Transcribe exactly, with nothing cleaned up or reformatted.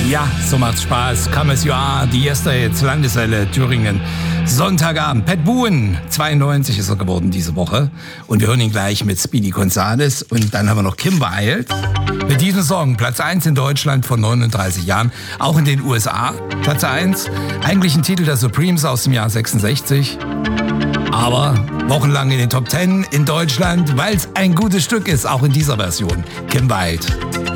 Ja, so macht's Spaß. Come as you are, die erste jetzt Landeswelle Thüringen. Sonntagabend. Pat Boone, zweiundneunzig ist er geworden diese Woche. Und wir hören ihn gleich mit Speedy Gonzales. Und dann haben wir noch Kim Wilde. Mit diesem Song, Platz eins in Deutschland vor neununddreißig Jahren. Auch in den U S A, Platz eins. Eigentlich ein Titel der Supremes aus dem Jahr sechsundsechzig. Aber wochenlang in den Top zehn in Deutschland, weil es ein gutes Stück ist, auch in dieser Version. Kim Wilde.